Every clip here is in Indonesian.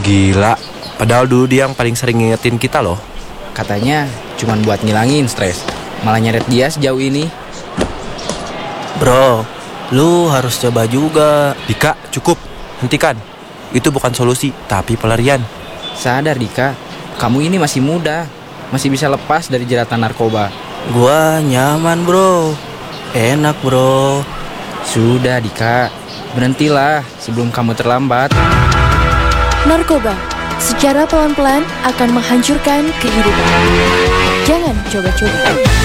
Gila, padahal dulu dia yang paling sering ngingetin kita loh. Katanya cuman buat ngilangin stres, malah nyeret dia sejauh ini. Bro, lu harus coba juga. Dika, cukup, hentikan. Itu bukan solusi, tapi pelarian. Sadar Dika, kamu ini masih muda, masih bisa lepas dari jeratan narkoba. Gua nyaman bro, enak bro. Sudah Dika, berhentilah sebelum kamu terlambat. Narkoba secara pelan-pelan akan menghancurkan kehidupan. Jangan coba-coba.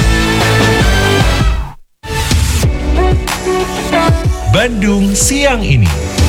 Bandung Siang Ini.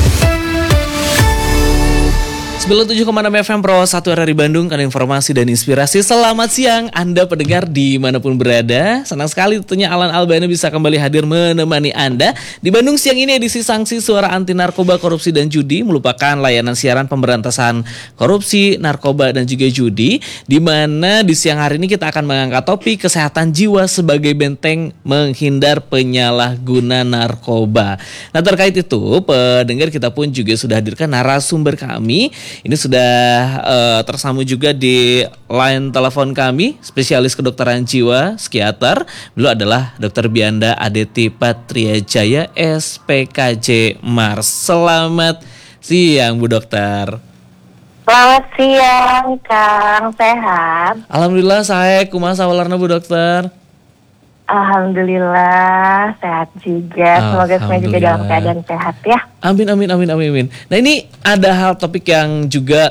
97,6 FM Pro 1 RRI Bandung, karena informasi dan inspirasi. Selamat siang Anda pendengar dimanapun berada. Senang sekali tentunya Alan Albana bisa kembali hadir menemani Anda di Bandung Siang Ini, edisi sanksi suara anti narkoba, korupsi dan judi, merupakan layanan siaran pemberantasan korupsi, narkoba dan juga judi, di mana di siang hari ini kita akan mengangkat topik kesehatan jiwa sebagai benteng menghindar penyalahguna narkoba. Nah, terkait itu pendengar kita pun juga sudah hadirkan narasumber kami. Ini sudah tersambung juga di line telepon kami, spesialis kedokteran jiwa, psikiater. Beliau adalah Dr. Bianda Adeti Patriajaya, SPKJ Mars. Selamat siang Bu Dokter. Selamat siang Kang, sehat? Alhamdulillah saya kumaha sawalarna Bu Dokter. Alhamdulillah sehat juga. Semoga semuanya juga dalam keadaan sehat ya. Amin. Nah, ini ada hal topik yang juga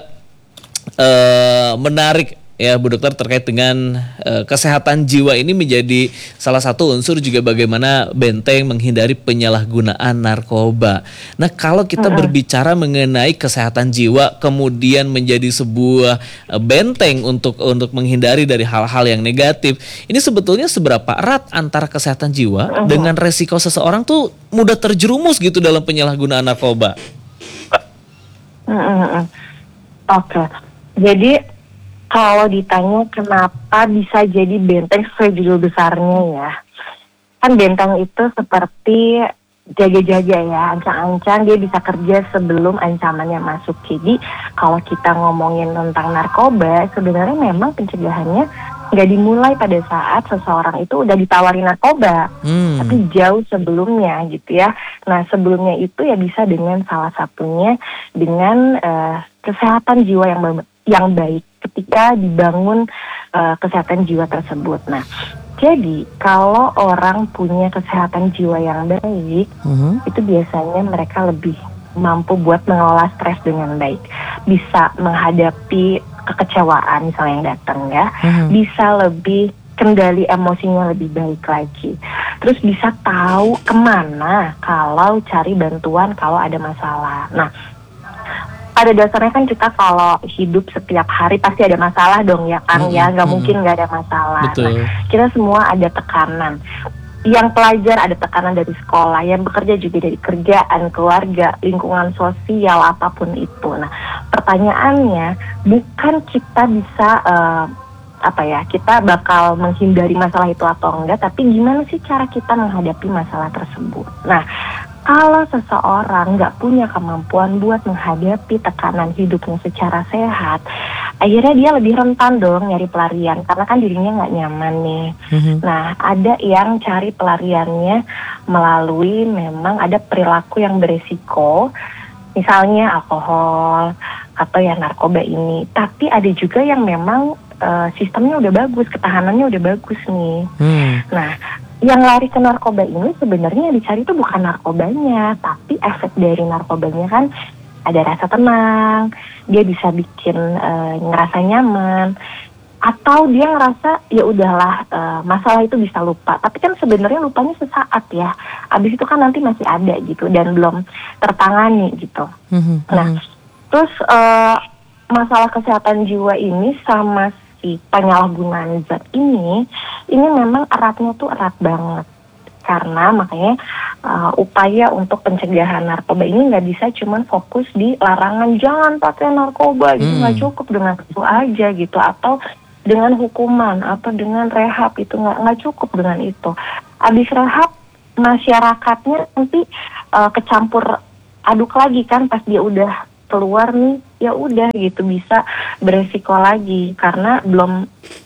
menarik ya Bu Dokter, terkait dengan kesehatan jiwa ini menjadi salah satu unsur juga bagaimana benteng menghindari penyalahgunaan narkoba. Nah, kalau kita berbicara mengenai kesehatan jiwa kemudian menjadi sebuah benteng untuk menghindari dari hal-hal yang negatif, ini sebetulnya seberapa erat antara kesehatan jiwa dengan resiko seseorang tuh mudah terjerumus gitu dalam penyalahgunaan narkoba? Oke. Jadi kalau ditanya kenapa bisa jadi benteng sesuai judul besarnya ya, kan benteng itu seperti jaga-jaga ya, ancang-ancang dia bisa kerja sebelum ancamannya masuk. Jadi kalau kita ngomongin tentang narkoba, sebenarnya memang pencegahannya nggak dimulai pada saat seseorang itu udah ditawari narkoba, tapi jauh sebelumnya gitu ya. Nah, sebelumnya itu ya bisa dengan salah satunya dengan kesehatan jiwa yang baik ketika dibangun kesehatan jiwa tersebut. Nah, jadi kalau orang punya kesehatan jiwa yang baik, itu biasanya mereka lebih mampu buat mengelola stres dengan baik, bisa menghadapi kekecewaan misalnya yang datang ya, bisa lebih kendali emosinya lebih baik lagi, terus bisa tahu kemana kalau cari bantuan kalau ada masalah. Nah, pada dasarnya kan kita kalau hidup setiap hari pasti ada masalah dong ya kan, ya nggak mungkin nggak ada masalah. Betul. Nah, kita semua ada tekanan. Yang pelajar ada tekanan dari sekolah, yang bekerja juga dari kerjaan, keluarga, lingkungan sosial, apapun itu. Nah, pertanyaannya bukan kita bisa kita bakal menghindari masalah itu atau enggak, tapi gimana sih cara kita menghadapi masalah tersebut. Nah, kalau seseorang nggak punya kemampuan buat menghadapi tekanan hidupnya secara sehat, akhirnya dia lebih rentan dong nyari pelarian, karena kan dirinya nggak nyaman nih. Nah, ada yang cari pelariannya melalui memang ada perilaku yang beresiko, misalnya alkohol atau ya narkoba ini. Tapi ada juga yang memang sistemnya udah bagus, ketahanannya udah bagus nih. Nah, yang lari ke narkoba ini sebenarnya yang dicari itu bukan narkobanya, tapi efek dari narkobanya kan ada rasa tenang, dia bisa bikin ngerasa nyaman, atau dia ngerasa ya udahlah masalah itu bisa lupa. Tapi kan sebenarnya lupanya sesaat ya, abis itu kan nanti masih ada gitu dan belum tertangani gitu. Nah, terus masalah kesehatan jiwa ini sama si penyalahgunaan zat ini memang eratnya tuh erat banget. Karena makanya upaya untuk pencegahan narkoba ini nggak bisa cuman fokus di larangan jangan pakai narkoba gitu, nggak cukup dengan itu aja gitu, atau dengan hukuman atau dengan rehab, itu nggak cukup dengan itu. Abis rehab masyarakatnya nanti kecampur aduk lagi kan pas dia udah keluar nih ya udah gitu bisa beresiko lagi karena belum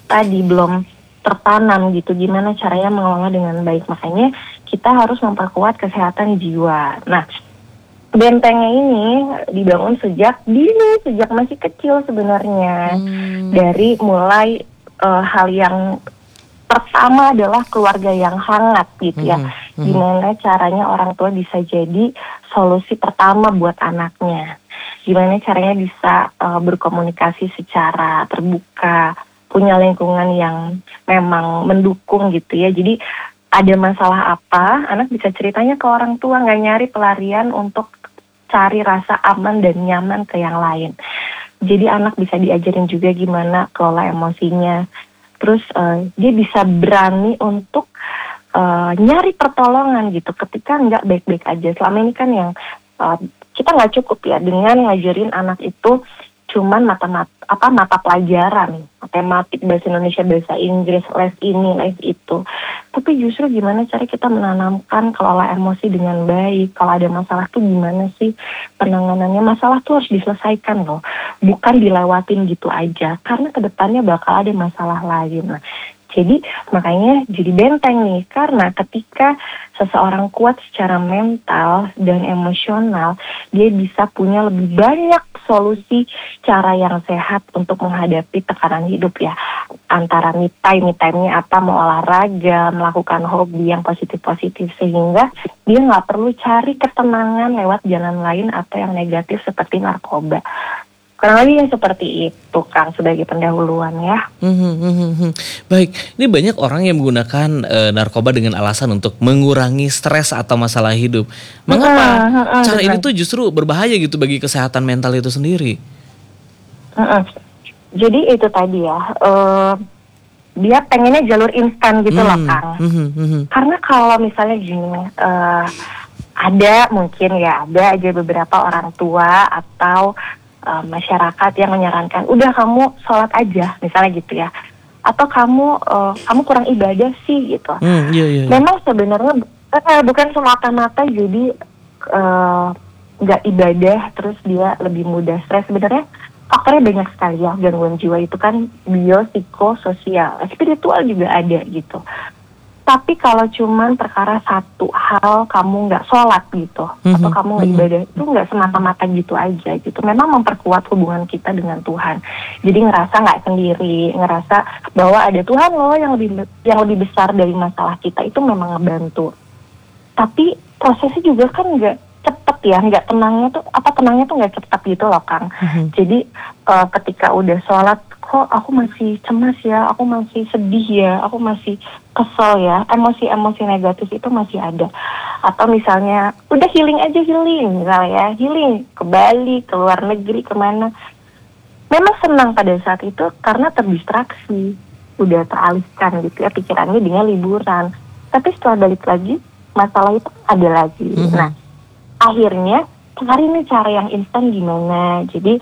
tertanam gitu gimana caranya mengelola dengan baik. Makanya kita harus memperkuat kesehatan jiwa. Nah, bentengnya ini dibangun sejak dini, sejak masih kecil sebenarnya. Dari mulai hal yang pertama adalah keluarga yang hangat gitu ya. Gimana caranya orang tua bisa jadi solusi pertama buat anaknya. Gimana caranya bisa berkomunikasi secara terbuka, punya lingkungan yang memang mendukung gitu ya. Jadi ada masalah apa, anak bisa ceritanya ke orang tua, nggak nyari pelarian untuk cari rasa aman dan nyaman ke yang lain. Jadi anak bisa diajarin juga gimana kelola emosinya. Terus dia bisa berani untuk nyari pertolongan gitu ketika nggak baik-baik aja. Selama ini kan yang kita nggak cukup ya dengan ngajarin anak itu cuman mata pelajaran, matematik, bahasa Indonesia, bahasa Inggris, les ini, les itu. Tapi justru gimana cara kita menanamkan kelola emosi dengan baik. Kalau ada masalah tuh gimana sih penanganannya. Masalah tuh harus diselesaikan loh, bukan dilewatin gitu aja. Karena kedepannya bakal ada masalah lain. Nah, jadi makanya jadi benteng nih. Karena ketika seseorang kuat secara mental dan emosional, dia bisa punya lebih banyak solusi cara yang sehat untuk menghadapi tekanan hidup ya. Antara me time-nya apa, mau olahraga, melakukan hobi yang positif-positif. Sehingga dia nggak perlu cari ketenangan lewat jalan lain atau yang negatif seperti narkoba. Kurang lebih yang seperti itu, Kang, sebagai pendahuluan ya. Baik, ini banyak orang yang menggunakan narkoba dengan alasan untuk mengurangi stres atau masalah hidup. Mengapa cara ini tuh justru berbahaya gitu bagi kesehatan mental itu sendiri? Jadi itu tadi ya, dia pengennya jalur instan gitu loh, Kang. Karena kalau misalnya gini, ada aja beberapa orang tua atau masyarakat yang menyarankan udah kamu sholat aja misalnya gitu ya, atau kamu kurang ibadah sih gitu. Memang sebenarnya bukan semata-mata jadi nggak ibadah terus dia lebih mudah stres. Sebenarnya faktornya banyak sekali ya. Gangguan jiwa itu kan biopsikososial, spiritual juga ada gitu. Tapi kalau cuman perkara satu hal kamu nggak sholat gitu, atau kamu nggak ibadah, itu nggak semata-mata gitu aja gitu. Memang memperkuat hubungan kita dengan Tuhan. Jadi ngerasa nggak sendiri, ngerasa bahwa ada Tuhan loh yang lebih besar dari masalah kita, itu memang ngebantu. Tapi prosesnya juga kan nggak cepet ya, tenangnya tuh nggak cepet gitu loh, Kang. Jadi ketika udah sholat, kok aku masih cemas ya, aku masih sedih ya, aku masih kesel ya, emosi-emosi negatif itu masih ada. Atau misalnya udah healing misalnya healing ke Bali, ke luar negeri, kemana, memang senang pada saat itu karena terdistraksi, udah teralihkan gitu ya pikirannya dengan liburan. Tapi setelah balik lagi, masalah itu ada lagi. Nah, akhirnya cari nih cara yang instan gimana. Jadi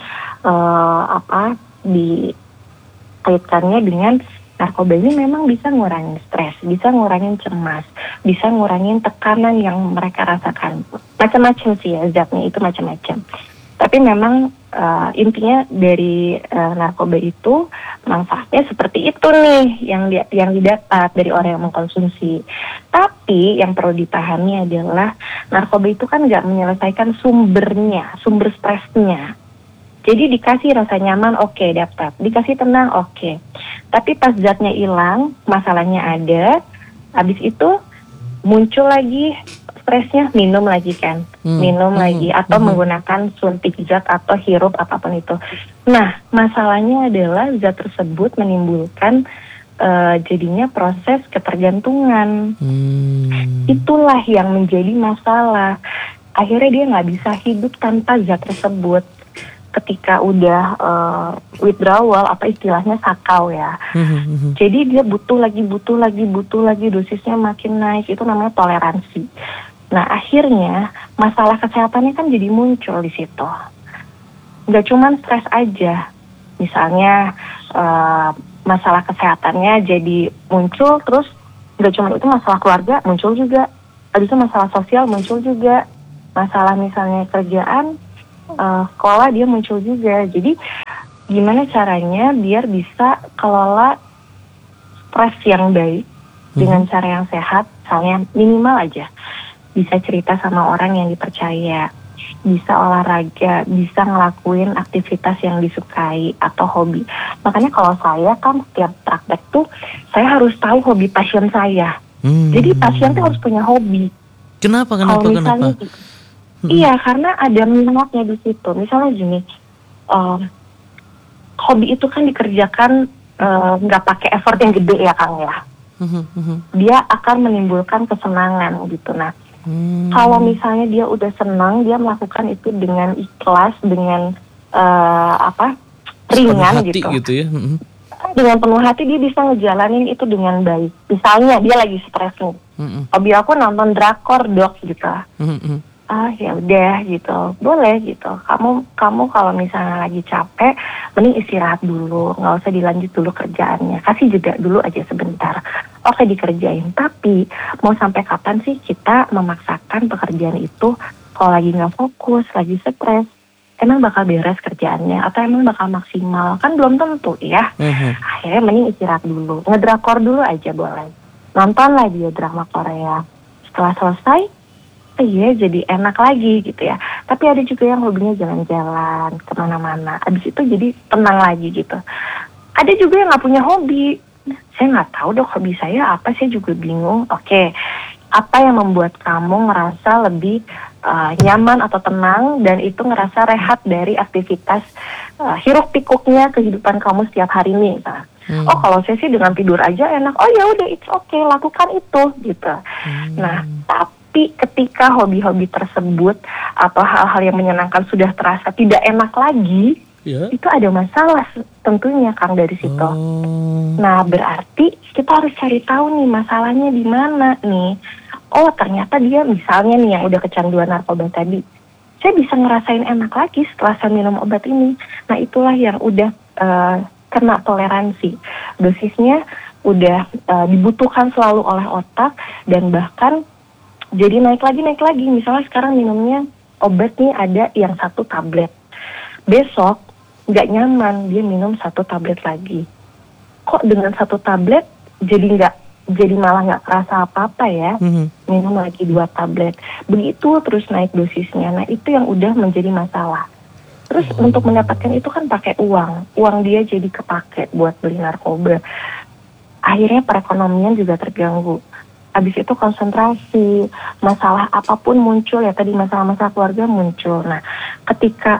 dikaitkannya dengan narkoba ini memang bisa ngurangin stres, bisa ngurangin cemas, bisa ngurangin tekanan yang mereka rasakan. Macam-macam sih ya zatnya, itu macam-macam. Tapi memang intinya dari narkoba itu manfaatnya seperti itu nih yang didapat dari orang yang mengkonsumsi. Tapi yang perlu dipahami adalah narkoba itu kan nggak menyelesaikan sumber stresnya. Jadi dikasih rasa nyaman, oke, dapat. Dikasih tenang, oke. Tapi pas zatnya hilang, masalahnya ada, habis itu muncul lagi stresnya, minum lagi kan. Minum lagi, atau menggunakan suntik zat atau hirup, apapun itu. Nah, masalahnya adalah zat tersebut menimbulkan jadinya proses ketergantungan. Itulah yang menjadi masalah. Akhirnya dia nggak bisa hidup tanpa zat tersebut. Ketika udah withdrawal, apa istilahnya sakau ya. Jadi dia butuh lagi, dosisnya makin naik, itu namanya toleransi. Nah, akhirnya masalah kesehatannya kan jadi muncul di situ. Nggak cuman stres aja, misalnya masalah kesehatannya jadi muncul, terus nggak cuma itu, masalah keluarga muncul juga, habis itu masalah sosial muncul juga, masalah misalnya kerjaan sekolah dia muncul juga. Jadi gimana caranya biar bisa kelola stres yang baik dengan cara yang sehat, misalnya minimal aja bisa cerita sama orang yang dipercaya, bisa olahraga, bisa ngelakuin aktivitas yang disukai atau hobi. Makanya kalau saya kan setiap praktek tuh saya harus tahu hobi pasien saya. Jadi pasien tuh harus punya hobi. Kenapa? Kalau misalnya, iya karena ada minatnya di situ. Misalnya gini, hobi itu kan dikerjakan nggak pakai effort yang gede ya Kang ya. Dia akan menimbulkan kesenangan gitu. Nah, kalau misalnya dia udah senang, dia melakukan itu dengan ikhlas, dengan ringan gitu ya. Dengan penuh hati dia bisa ngejalanin itu dengan baik. Misalnya dia lagi stres nih, hobi aku nonton drakor dok gitu. Ya udah gitu, boleh gitu. Kamu kalau misalnya lagi capek, mending istirahat dulu, nggak usah dilanjut dulu kerjaannya. Kasih jeda dulu aja sebentar. Oke dikerjain. Tapi mau sampai kapan sih kita memaksakan pekerjaan itu? Kalau lagi nggak fokus, lagi stres, emang bakal beres kerjaannya atau emang bakal maksimal? Kan belum tentu ya. Akhirnya mending istirahat dulu, ngedrakor dulu aja boleh. Nontonlah dia drama Korea. Setelah selesai, iya jadi enak lagi gitu ya. Tapi ada juga yang hobinya jalan-jalan kemana-mana, abis itu jadi tenang lagi gitu. Ada juga yang nggak punya hobi. Saya nggak tahu dok hobi saya apa, saya juga bingung. Oke, apa yang membuat kamu ngerasa lebih nyaman atau tenang dan itu ngerasa rehat dari aktivitas hiruk pikuknya kehidupan kamu setiap hari ini? Oh kalau saya sih dengan tidur aja enak. Oh ya udah, it's okay, lakukan itu gitu. Nah tapi ketika hobi-hobi tersebut atau hal-hal yang menyenangkan sudah terasa tidak enak lagi, itu ada masalah tentunya Kang dari situ. Nah berarti kita harus cari tahu nih masalahnya di mana nih. Oh ternyata dia misalnya nih yang udah kecanduan narkoba tadi, saya bisa ngerasain enak lagi setelah saya minum obat ini. Nah itulah yang udah kena toleransi, dosisnya udah dibutuhkan selalu oleh otak dan bahkan jadi naik lagi. Misalnya sekarang minumnya obat nih ada yang 1 tablet, besok nggak nyaman dia minum 1 tablet lagi. Kok dengan 1 tablet jadi malah nggak kerasa apa-apa ya, minum lagi 2 tablet, begitu terus naik dosisnya. Nah itu yang udah menjadi masalah. Terus untuk mendapatkan itu kan pakai uang dia jadi kepake buat beli narkoba. Akhirnya perekonomian juga terganggu. Habis itu konsentrasi, masalah apapun muncul ya, tadi masalah-masalah keluarga muncul. Nah ketika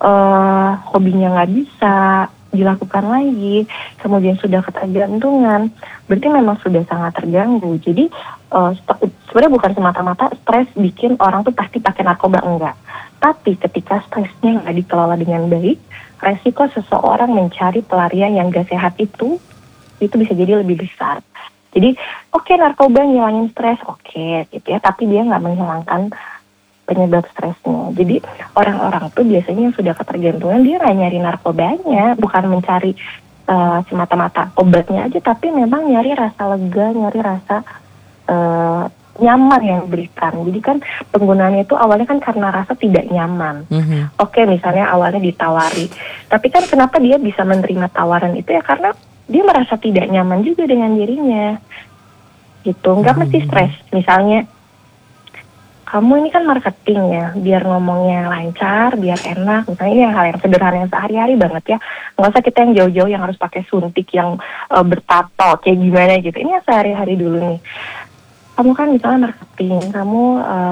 hobinya nggak bisa dilakukan lagi, kemudian sudah ketergantungan, berarti memang sudah sangat terganggu. Jadi sebenarnya bukan semata-mata stres bikin orang tuh pasti pakai narkoba, enggak. Tapi ketika stresnya nggak dikelola dengan baik, resiko seseorang mencari pelarian yang gak sehat itu bisa jadi lebih besar. Jadi oke, narkoba ngilangin stres, oke gitu ya, tapi dia nggak menghilangkan penyebab stresnya. Jadi orang-orang tuh biasanya yang sudah ketergantungan dia nggak nyari narkobanya, bukan mencari semata-mata obatnya aja, tapi memang nyari rasa lega, nyari rasa nyaman yang diberikan. Jadi kan penggunaannya itu awalnya kan karena rasa tidak nyaman. Oke, misalnya awalnya ditawari, tapi kan kenapa dia bisa menerima tawaran itu ya karena dia merasa tidak nyaman juga dengan dirinya gitu. Nggak mesti stres. Misalnya kamu ini kan marketing ya, biar ngomongnya lancar, biar enak. Misalnya ini yang hal yang sederhana yang sehari-hari banget ya. Nggak usah kita yang jauh-jauh yang harus pakai suntik, yang bertato kayak gimana gitu. Ini yang sehari-hari dulu nih. Kamu kan misalnya marketing, kamu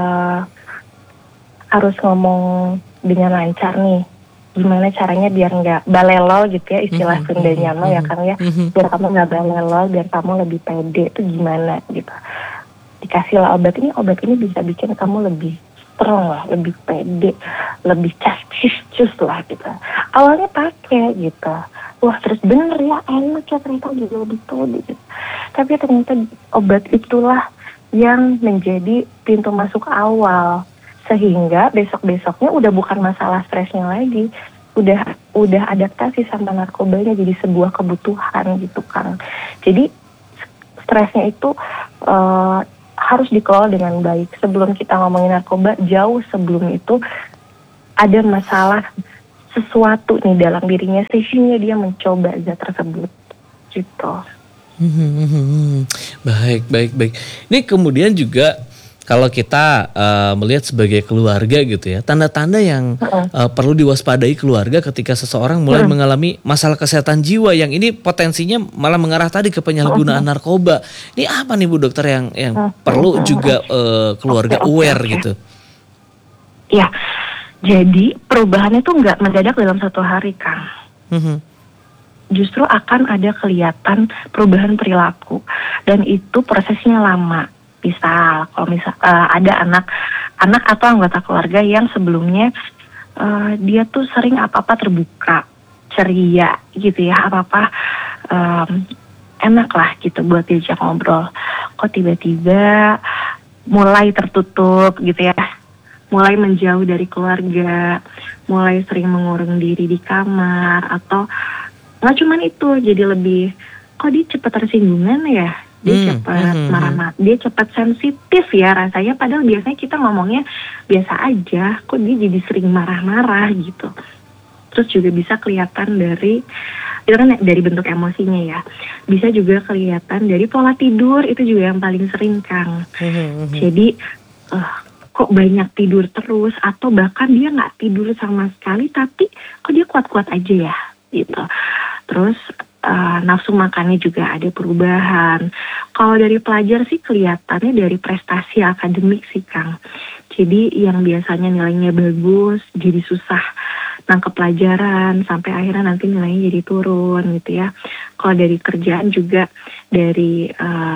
harus ngomong dengan lancar nih. Gimana caranya biar nggak balelol gitu ya, istilah Sundanya mah ya Kang ya. Biar kamu nggak balelol, biar kamu lebih pede, itu gimana gitu. Dikasih lah obat ini bisa bikin kamu lebih strong lah, lebih pede, lebih cus lah gitu. Awalnya pakai gitu, wah terus bener ya, enak ya ternyata juga lebih pede gitu. Tapi ternyata obat itulah yang menjadi pintu masuk awal, sehingga besok-besoknya udah bukan masalah stresnya lagi, udah adaptasi sama narkobanya jadi sebuah kebutuhan gitu kan. Jadi stresnya itu harus dikelola dengan baik. Sebelum kita ngomongin narkoba, jauh sebelum itu ada masalah sesuatu nih dalam dirinya sehingga dia mencoba zat tersebut gitu. Baik. Ini kemudian juga kalau kita melihat sebagai keluarga gitu ya, tanda-tanda yang perlu diwaspadai keluarga ketika seseorang mulai mengalami masalah kesehatan jiwa yang ini potensinya malah mengarah tadi ke penyalahgunaan narkoba. Ini apa nih Bu Dokter yang perlu juga keluarga aware gitu? Ya, jadi perubahannya tuh nggak mendadak dalam satu hari, Kang. Justru akan ada kelihatan perubahan perilaku dan itu prosesnya lama. Misal kalau ada anak atau anggota keluarga yang sebelumnya dia tuh sering apa-apa terbuka, ceria gitu ya, apa-apa enak lah gitu buat diajak ngobrol. Kok tiba-tiba mulai tertutup gitu ya, mulai menjauh dari keluarga, mulai sering mengurung diri di kamar, atau nggak cuman itu, jadi lebih kok dia cepat tersinggungan ya, dia cepat marah-marah, dia cepat sensitif ya rasanya, padahal biasanya kita ngomongnya biasa aja, kok dia jadi sering marah-marah gitu. Terus juga bisa kelihatan dari, itu kan dari bentuk emosinya ya, bisa juga kelihatan dari pola tidur, itu juga yang paling sering, Kang. Jadi kok banyak tidur terus, atau bahkan dia nggak tidur sama sekali tapi kok dia kuat-kuat aja ya gitu. Terus nafsu makannya juga ada perubahan. Kalau dari pelajar sih kelihatannya dari prestasi akademik sih, Kang. Jadi yang biasanya nilainya bagus jadi susah nangkep pelajaran, sampai akhirnya nanti nilainya jadi turun gitu ya. Kalau dari kerjaan juga dari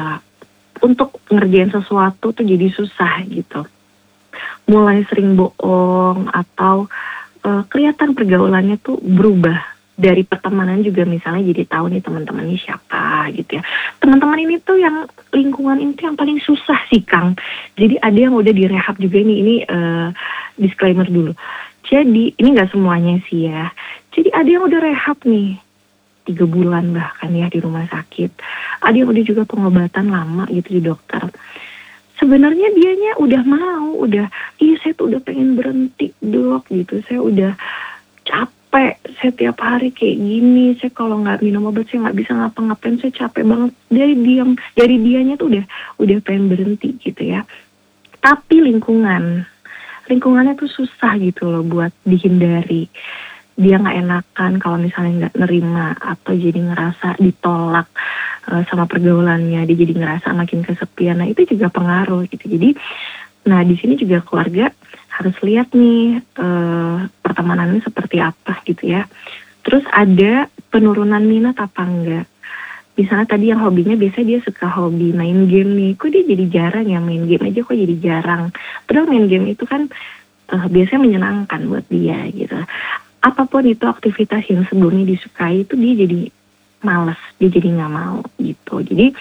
untuk ngerjain sesuatu tuh jadi susah gitu. Mulai sering bohong, atau kelihatan pergaulannya tuh berubah. Dari pertemanan juga misalnya jadi tahu nih teman-temannya siapa gitu ya. Teman-teman ini tuh yang lingkungan ini tuh yang paling susah sih, Kang. Jadi ada yang udah direhab juga ini disclaimer dulu. Jadi ini nggak semuanya sih ya. Jadi ada yang udah rehab nih 3 bulan bahkan ya di rumah sakit. Ada yang udah juga pengobatan lama gitu di dokter. Sebenarnya dianya udah mau, saya tuh udah pengen berhenti dok gitu. Saya udah capek, saya tiap hari kayak gini, saya kalau nggak minum obat saya nggak bisa ngapa-ngapain, saya capek banget. Dari dianya tuh udah pengen berhenti gitu ya. Tapi lingkungannya tuh susah gitu loh buat dihindari. Dia nggak enakan kalau misalnya nggak nerima, atau jadi ngerasa ditolak sama pergaulannya, dia jadi ngerasa makin kesepian. Nah itu juga pengaruh gitu. Jadi, nah di sini juga keluarga harus lihat nih pertemanannya seperti apa gitu ya. Terus ada penurunan minat apa enggak. Misalnya tadi yang hobinya biasanya dia suka hobi main game nih, kok dia jadi jarang ya main game aja, kok jadi jarang. Padahal main game itu kan biasanya menyenangkan buat dia gitu. Apapun itu aktivitas yang sebelumnya disukai itu dia jadi malas, dia jadi nggak mau gitu. Jadi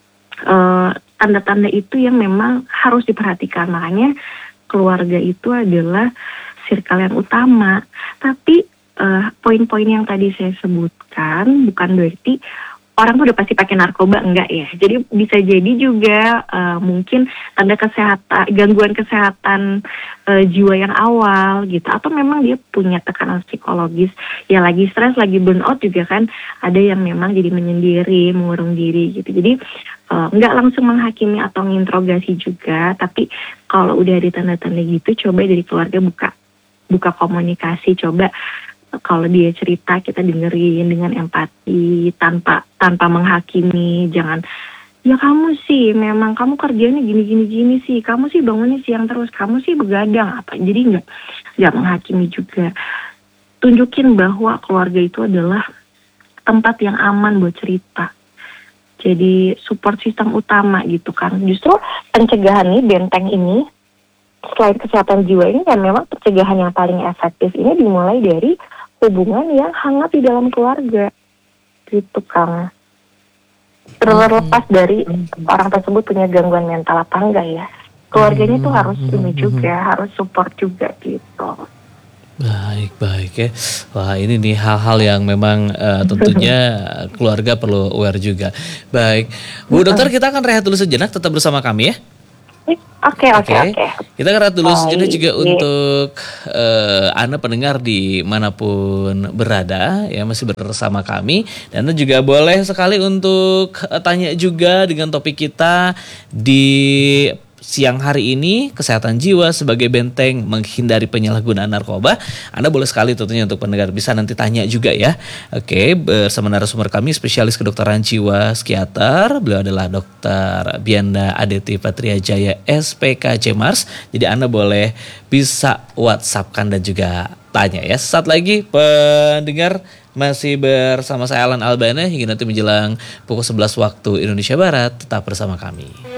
tanda-tanda itu yang memang harus diperhatikan. Makanya keluarga itu adalah circle yang utama. Tapi poin-poin yang tadi saya sebutkan bukan berarti orang tuh udah pasti pakai narkoba, enggak ya. Jadi bisa jadi juga mungkin tanda kesehatan, gangguan kesehatan jiwa yang awal gitu, atau memang dia punya tekanan psikologis, ya lagi stres, lagi burnout juga kan. Ada yang memang jadi menyendiri, mengurung diri gitu. Jadi enggak langsung menghakimi atau menginterogasi juga, tapi kalau udah ada tanda-tanda gitu, coba dari keluarga buka komunikasi, coba kalau dia cerita kita dengerin dengan empati, tanpa menghakimi. Jangan, ya kamu sih memang kamu kerjanya gini sih, kamu sih bangunnya siang terus, kamu sih begadang apa. Jadi nggak menghakimi juga. Tunjukin bahwa keluarga itu adalah tempat yang aman buat cerita. Jadi support system utama gitu kan. Justru pencegahan nih, benteng ini selain kesehatan jiwa ini kan memang pencegahan yang paling efektif ini dimulai dari hubungan yang hangat di dalam keluarga gitu, Kang. Terlepas dari orang tersebut punya gangguan mental apa enggak ya, keluarganya tuh harus ini juga, harus support juga gitu. Baik ya. Wah ini nih hal-hal yang memang tentunya keluarga perlu aware juga. Baik, Bu Dokter, kita akan rehat dulu sejenak, tetap bersama kami ya. Oke. Kita kerat dulu Baik. sejenak juga untuk Anda pendengar dimanapun berada ya masih bersama kami, dan Anda juga boleh sekali untuk tanya juga dengan topik kita di siang hari ini, kesehatan jiwa sebagai benteng menghindari penyalahgunaan narkoba. Anda boleh sekali tentunya untuk pendengar bisa nanti tanya juga ya. Oke, bersama narasumber kami spesialis kedokteran jiwa psikiater. Beliau adalah Dr. Bianda Adeti Patriajaya SPKJ Mars. Jadi Anda boleh bisa WhatsApp-kan dan juga tanya ya. Saat lagi pendengar masih bersama saya Alan Albana hingga nanti menjelang pukul 11 waktu Indonesia Barat. Tetap bersama kami.